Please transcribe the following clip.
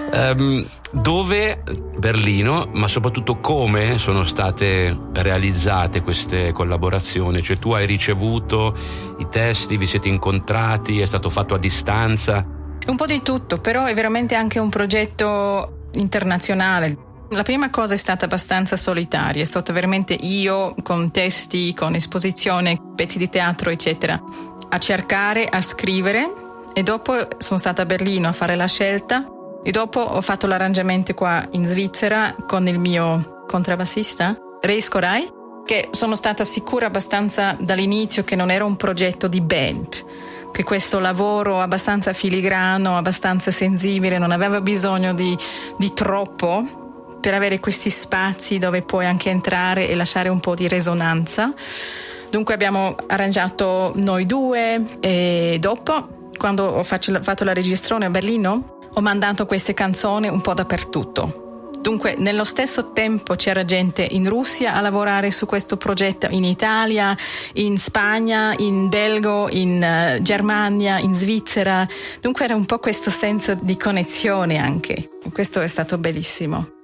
Dove? Berlino, ma soprattutto come sono state realizzate queste collaborazioni? Cioè, tu hai ricevuto i testi, vi siete incontrati, è stato fatto a distanza? Un po' di tutto, però è veramente anche un progetto internazionale. La prima cosa è stata abbastanza solitaria, è stata veramente io con testi, con esposizione, pezzi di teatro eccetera, a cercare, a scrivere, e dopo sono stata a Berlino a fare la scelta e dopo ho fatto l'arrangiamento qua in Svizzera con il mio contrabbassista Reis Koray, che sono stata sicura abbastanza dall'inizio che non era un progetto di band, che questo lavoro abbastanza filigrano, abbastanza sensibile, non aveva bisogno di troppo per avere questi spazi dove puoi anche entrare e lasciare un po' di risonanza. Dunque abbiamo arrangiato noi due e dopo, quando ho fatto la registrazione a Berlino, ho mandato queste canzoni un po' dappertutto. Dunque nello stesso tempo c'era gente in Russia a lavorare su questo progetto, in Italia, in Spagna, in Belgio, in Germania, in Svizzera. Dunque era un po' questo senso di connessione anche. Questo è stato bellissimo.